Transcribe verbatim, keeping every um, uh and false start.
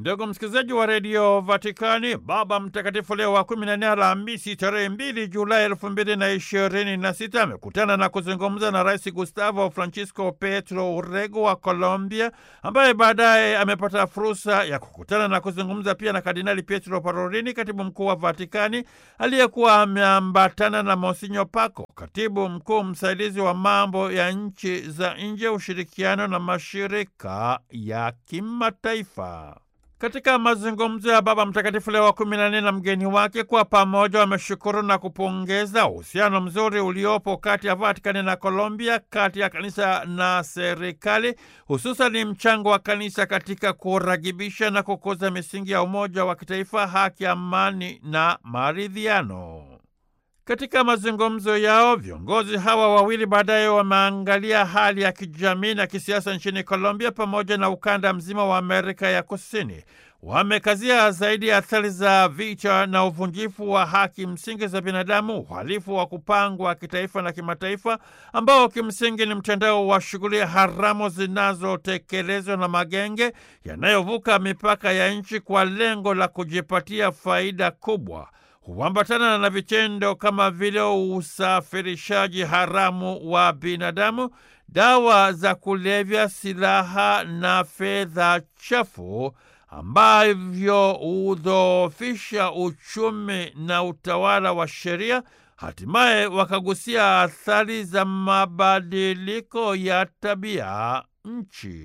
Ndugu msikilizaji wa redio Vatikani, Baba Mtakatifu Leo wa kumi na nne Alhamisi tarehe mbili Julai elfu mbili na ishirini na sita amekutana na kuzungumza na Rais Gustavo Francisco Petro Urrego wa Colombia, ambaye baadaye amepata fursa ya kukutana na kuzungumza pia na Kardinali Pietro Parolin, katibu mkuu wa Vatikani, aliyekuwa ameambatana na Monsinyo Paco, katibu mkuu msaidizi wa mambo ya nchi za nje, ushirikiano na mashirika ya kimataifa. Katika mazungumzo ya Baba Mtakatifu Leo wa kumi na nne na mgeni wake, kwa pamoja wameshukuru na kupongeza uhusiano mzuri uliopo kati ya Vatikani na Colombia, kati ya kanisa na serikali, hususan mchango wa kanisa katika kuragibisha na kukuza misingi ya umoja wa kitaifa, haki, amani na maridhiano. Katika mazungumzo yao, viongozi hawa wawili baadaye wameangalia hali ya kijamii na kisiasa nchini Colombia pamoja na ukanda mzima wa Amerika ya Kusini. Wamekazia zaidi athari za vita na uvunjifu wa haki msingi za binadamu, uhalifu wa kupangwa kitaifa na kimataifa, ambao kimsingi ni mtandao wa shughuli haramu zinazotekelezwa na magenge yanayovuka mipaka ya nchi kwa lengo la kujipatia faida kubwa. Huambatana na vitendo kama vile usafirishaji haramu wa binadamu, dawa za kulevya, silaha na fedha chafu, ambavyo hudhoofisha uchumi na utawala wa sheria. Hatimaye wakagusia athari za mabadiliko ya tabia nchi.